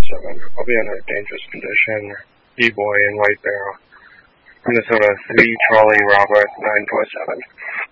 I'll be under dangerous condition. D-Boy in White Barrel. Minnesota 3 Charlie Robert 947.